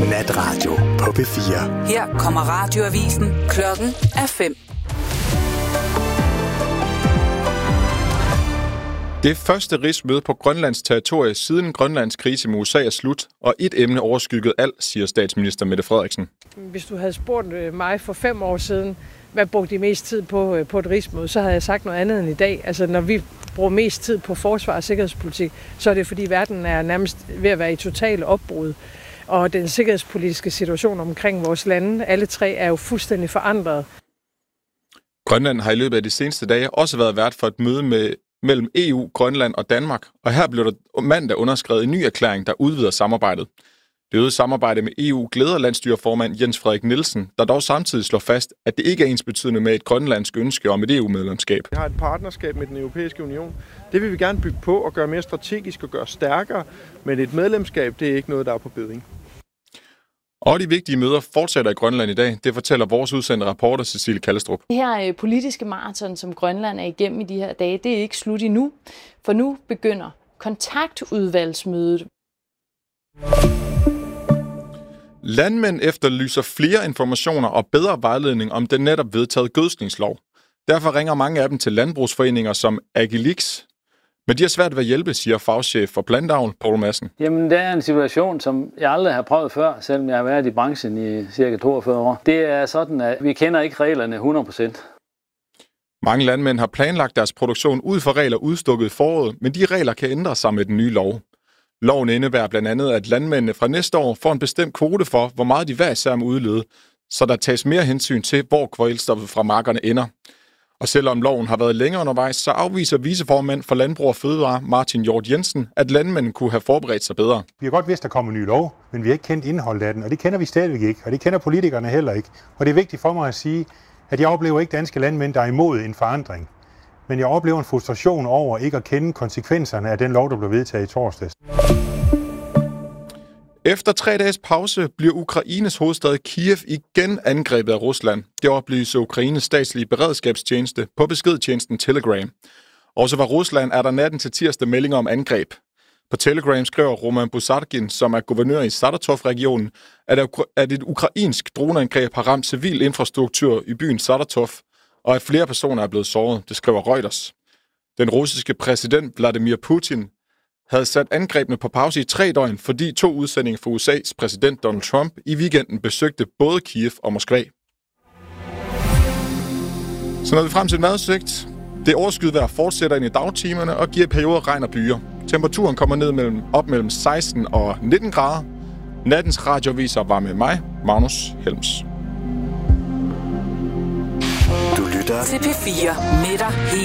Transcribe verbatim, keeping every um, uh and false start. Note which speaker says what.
Speaker 1: Natradio på P fire.
Speaker 2: Her kommer radioavisen. Klokken er fem.
Speaker 3: Det første rigsmøde på Grønlands territorie siden Grønlands krise med U S A er slut, og et emne overskygget alt, siger statsminister Mette Frederiksen.
Speaker 4: Hvis du havde spurgt mig for fem år siden, hvad brugte de mest tid på på et rigsmøde, så havde jeg sagt noget andet end i dag. Altså når vi bruger mest tid på forsvar og sikkerhedspolitik, så er det fordi verden er nærmest ved at være i total opbrud. Og den sikkerhedspolitiske situation omkring vores lande, alle tre, er jo fuldstændig forandret.
Speaker 3: Grønland har i løbet af de seneste dage også været vært for et møde med mellem E U, Grønland og Danmark, og her blev der mandag underskrevet en ny erklæring, der udvider samarbejdet. Det øgede samarbejde med E U glæder landsstyreformand Jens Frederik Nielsen, der dog samtidig slår fast, at det ikke er ensbetydende med et grønlandsk ønske om et E U-medlemskab.
Speaker 5: Vi har et partnerskab med den europæiske union. Det vil vi gerne bygge på og gøre mere strategisk og gøre stærkere, men et medlemskab, det er ikke noget, der er på beding.
Speaker 3: Og de vigtige møder fortsætter i Grønland i dag. Det fortæller vores udsendte reporter Cecilie Kallestrup.
Speaker 6: Det her politiske maraton, som Grønland er igennem i de her dage, det er ikke slut endnu. For nu begynder kontaktudvalgsmødet.
Speaker 3: Landmænd efterlyser flere informationer og bedre vejledning om den netop vedtaget gødskningslov. Derfor ringer mange af dem til landbrugsforeninger som Agilix. Men de har svært ved at hjælpe, siger fagchef for plantavl, Poul Madsen.
Speaker 7: Jamen, det er en situation, som jeg aldrig har prøvet før, selvom jeg har været i branchen i cirka toogfyrre år. Det er sådan, at vi kender ikke reglerne hundrede procent.
Speaker 3: Mange landmænd har planlagt deres produktion ud for regler udstukket i foråret, men de regler kan ændre sig med den nye lov. Loven indebærer blandt andet, at landmændene fra næste år får en bestemt kvote for, hvor meget de hver især må udlede, så der tages mere hensyn til, hvor kvælstoffet fra markerne ender. Og selvom loven har været længere undervejs, så afviser viceformand for Landbrug og Fødevare, Martin Hjort Jensen, at landmændene kunne have forberedt sig bedre.
Speaker 8: Vi har godt vidst, at der kommer en ny lov, men vi har ikke kendt indholdet af den, og det kender vi stadigvæk ikke, og det kender politikerne heller ikke. Og det er vigtigt for mig at sige, at jeg oplever ikke danske landmænd, der er imod en forandring. Men jeg oplever en frustration over ikke at kende konsekvenserne af den lov, der blev vedtaget i torsdags.
Speaker 3: Efter tre dages pause bliver Ukraines hovedstad Kiev igen angrebet af Rusland. Det oplyser Ukraines statslige beredskabstjeneste på beskedtjenesten Telegram. Også fra Rusland er der natten til tirsdag meldinger om angreb. På Telegram skriver Roman Busargin, som er guvernør i Saratov-regionen, at et ukrainsk droneangreb har ramt civil infrastruktur i byen Saratov, og at flere personer er blevet såret, det skriver Reuters. Den russiske præsident Vladimir Putin havde sat angrebene på pause i tre døgn, fordi to udsendinger fra U S A's præsident Donald Trump i weekenden besøgte både Kiev og Moskva. Så når vi frem til en vejrudsigt. Det overskyet vejr fortsætter ind i dagtimerne og giver perioder regn og byer. Temperaturen kommer ned mellem, op mellem seksten og nitten grader. Nattens radioviser var med mig, Magnus Helms.
Speaker 1: Du lytter
Speaker 2: til P fire med dig.